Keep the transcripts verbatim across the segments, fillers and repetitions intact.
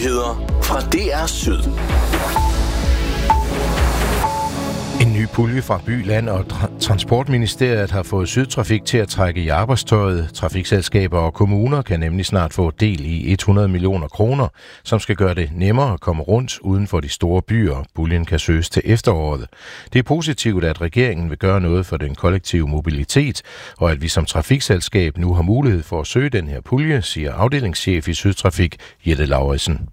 Nyheder fra D R Syd. En ny pulje fra By, Land og Tra- Transportministeriet har fået Sydtrafik til at trække i arbejdstøjet. Trafikselskaber og kommuner kan nemlig snart få del i hundrede millioner kroner, som skal gøre det nemmere at komme rundt uden for de store byer. Puljen kan søges til efteråret. Det er positivt, at regeringen vil gøre noget for den kollektive mobilitet, og at vi som trafikselskab nu har mulighed for at søge den her pulje, siger afdelingschef i Sydtrafik, Jette Lauritsen.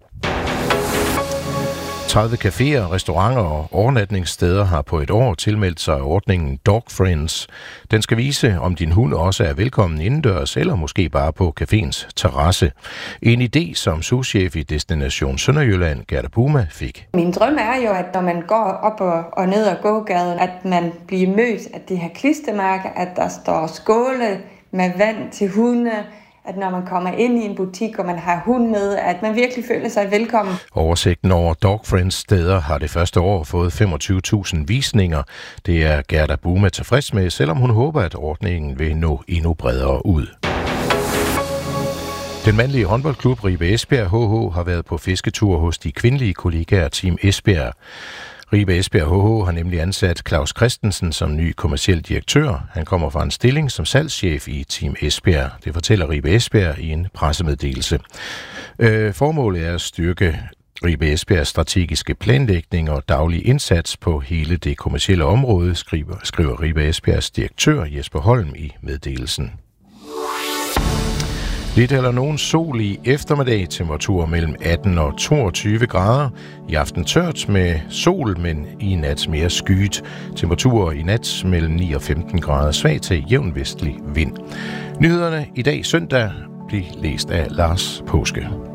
tredive caféer, restauranter og overnatningssteder har på et år tilmeldt sig ordningen Dog Friends. Den skal vise, om din hund også er velkommen indendørs, eller måske bare på caféens terrasse. En idé, som souschef i Destination Sønderjylland, Gerda Puma, fik. Min drøm er jo, at når man går op og, og ned ad gågaden, at man bliver mødt af det her klistermærke, at der står skåle med vand til hunde, at når man kommer ind i en butik, og man har hund med, at man virkelig føler sig velkommen. Oversigten over Dog Friends steder har det første år fået femogtyve tusind visninger. Det er Gerda Puma tilfreds med, selvom hun håber, at ordningen vil nå endnu bredere ud. Den mandlige håndboldklub Ribe Esbjerg H H har været på fisketur hos de kvindelige kollegaer Team Esbjerg. Ribe Esbjerg H H har nemlig ansat Claus Christensen som ny kommerciel direktør. Han kommer fra en stilling som salgschef i Team Esbjerg. Det fortæller Ribe Esbjerg i en pressemeddelelse. Øh, formålet er at styrke Ribe Esbjergs strategiske planlægning og daglig indsats på hele det kommercielle område, skriver, skriver Ribe Esbjergs direktør Jesper Holm i meddelelsen. Lidt eller nogen sol i eftermiddag, temperatur mellem atten og toogtyve grader. I aften tørt med sol, men i nat mere skyet. Temperaturer i nat mellem ni og femten grader, svag til jævn vestlig vind. Nyhederne i dag søndag bliver læst af Lars Påske.